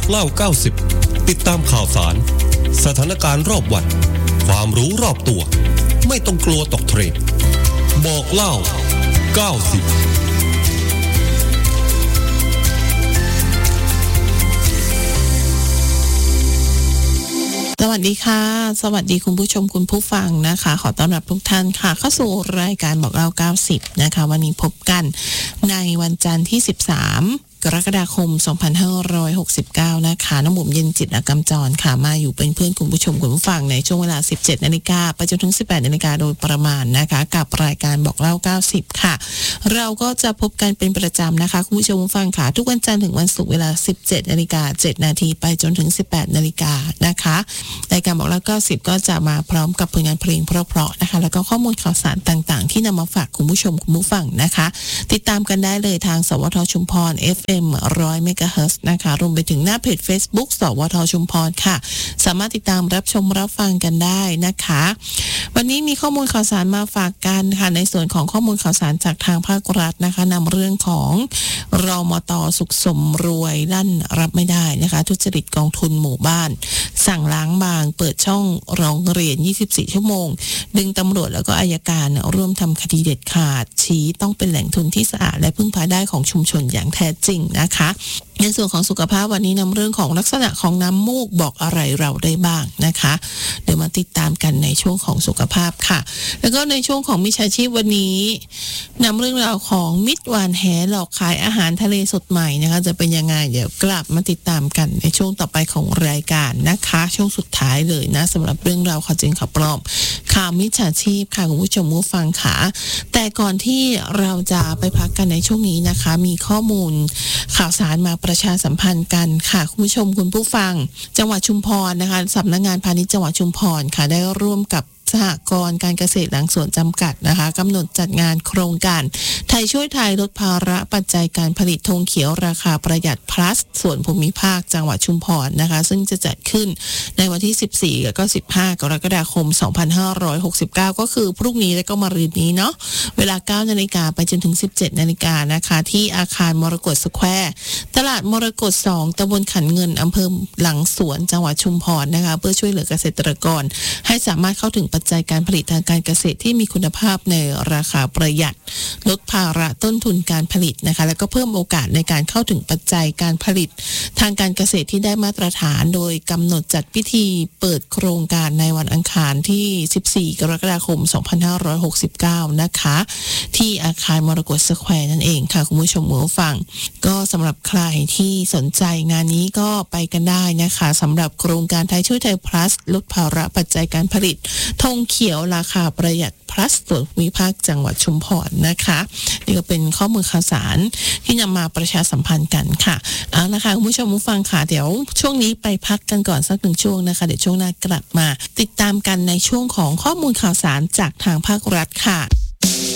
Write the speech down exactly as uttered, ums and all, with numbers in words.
เล่าเก้าสิบติดตามข่าวสารสถานการณ์รอบวันความรู้รอบตัวไม่ต้องกลัวตกเทรนด์บอกเล่าเก้าสิบสวัสดีค่ะสวัสดีคุณผู้ชมคุณผู้ฟังนะคะขอต้อนรับทุกท่านค่ะเข้าสู่รายการบอกเล่าเก้าสิบนะคะวันนี้พบกันในวันจันทร์ที่สิบสามกรกฎาคมสองพันห้าร้อยหกสิบเก้านะคะน้องบุ๋มเย็นจิตอากำจรค่ะมาอยู่เป็นเพื่อนคุณผู้ชมคุณผู้ฟังในช่วงเวลา สิบเจ็ดนาฬิกา ไปจนถึง สิบแปดนาฬิกา โดยประมาณนะคะกับรายการบอกเล่าเก้าสิบค่ะเราก็จะพบกันเป็นประจำนะคะคุณผู้ชมคุณผู้ฟังค่ะทุกวันจันทร์ถึงวันศุกร์เวลา สิบเจ็ดนาฬิกาเจ็ดนาที ไปจนถึง สิบแปดนาฬิกานะคะรายการบอกเล่าเก้าสิบก็จะมาพร้อมกับผลงานเพลงเพราะๆนะคะแล้วก็ข้อมูลข่าวสารต่างๆที่นำมาฝากคุณผู้ชมคุณผู้ฟังนะคะติดตามกันได้เลยทางสวทชุมพร เอฟ เอ็ม หนึ่งร้อยเมกะเฮิรตซ์นะคะรวมไปถึงหน้าเพจ Facebook สวทชุมพรค่ะสามารถติดตามรับชมรับฟังกันได้นะคะวันนี้มีข้อมูลข่าวสารมาฝากกันค่ะในส่วนของข้อมูลข่าวสารจากทางภาครัฐนะคะนำเรื่องของรมต.สุขสมรวยลั่นรับไม่ได้นะคะทุจริตกองทุนหมู่บ้านสั่งล้างบางเปิดช่องร้องเรียนยี่สิบสี่ชั่วโมงดึงตำรวจแล้วก็อัยการร่วมทำคดีเด็ดขาดชี้ต้องเป็นแหล่งทุนที่สะอาดและพึ่งพาได้ของชุมชนอย่างแท้จริงนะคะในส่วนของสุขภาพวันนี้นำเรื่องของลักษณะของน้ำมูกบอกอะไรเราได้บ้างนะคะเดี๋ยวมาติดตามกันในช่วงของสุขภาพค่ะแล้วก็ในช่วงของมิจฉาชีพวันนี้นำเรื่องราวของมิตรหวานแหหลอกขายอาหารทะเลสดใหม่นะคะจะเป็นยังไงเดี๋ยวกลับมาติดตามกันในช่วงต่อไปของรายการนะคะช่วงสุดท้ายเลยนะสำหรับเรื่องราวข่าวจริงข่าวปลอมข่าวมิจฉาชีพค่ะคุณผู้ชมผู้ฟังค่ะแต่ก่อนที่เราจะไปพักกันในช่วงนี้นะคะมีข้อมูลข่าวสารมาประชาสัมพันธ์กันค่ะคุณผู้ชมคุณผู้ฟังจังหวัดชุมพรนะคะสำนักงานพาณิชย์จังหวัดชุมพรค่ะได้ร่วมกับสหกรณ์การเกษตรหลังสวนจำกัดนะคะกำหนดจัดงานโครงการไทยช่วยไทยลดภาระปัจจัยการผลิตธงเขียวราคาประหยัด plus ส่วนภูมิภาคจังหวัดชุมพรนะคะซึ่งจะจัดขึ้นในวันที่สิบสี่แล้วก็สิบห้ากรกฎาคมสองพันห้าร้อยหกสิบเก้าก็คือพรุ่งนี้แล้วก็มะรืนนี้เนาะเวลา เก้านาฬิกา ไปจนถึง สิบเจ็ดนาฬิกานะคะที่อาคารมรกตสแควร์ตลาดมรกตสองตำบลขันเงินอำเภอหลังสวนจังหวัดชุมพรนะคะเพื่อช่วยเหลือเกษตรกรให้สามารถเข้าถึงปัจจัยการผลิตทางการเกษตรที่มีคุณภาพในราคาประหยัดลดภาระต้นทุนการผลิตนะคะแล้วก็เพิ่มโอกาสในการเข้าถึงปัจจัยการผลิตทางการเกษตรที่ได้มาตรฐานโดยกำหนดจัดพิธีเปิดโครงการในวันอังคารที่สิบสี่กรกฎาคมสองพันห้าร้อยหกสิบเก้านะคะที่อาคารมรกตสแควร์นั่นเองค่ะคุณผู้ชมผู้ฟังก็สำหรับใครที่สนใจงานนี้ก็ไปกันได้นะคะสำหรับโครงการไทยช่วยไทย plus ลดภาระปัจจัยการผลิตธงเขียวราคาประหยัด plus ส่วนภูมิภาคจังหวัดชุมพรนะคะนี่ก็เป็นข้อมูลข่าวสารที่นำมาประชาสัมพันธ์กันค่ะเอาละค่ะคุณผู้ชมผู้ฟังค่ะเดี๋ยวช่วงนี้ไปพักกันก่อนสักหนึ่งช่วงนะคะเดี๋ยวช่วงหน้ากลับมาติดตามกันในช่วงของข้อมูลข่าวสารจากทางภาครัฐค่ะ